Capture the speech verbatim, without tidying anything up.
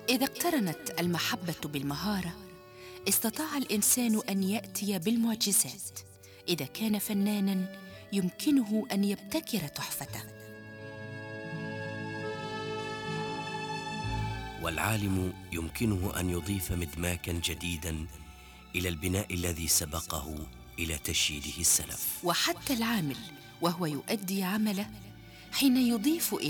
إذا اقترنت المحبة بالمهارة استطاع الإنسان أن يأتي بالمعجزات. إذا كان فناناً يمكنه أن يبتكر تحفته. والعالم يمكنه أن يضيف مدماكاً جديداً إلى البناء الذي سبقه إلى تشييده السلف. وحتى العامل وهو يؤدي عمله حين يضيف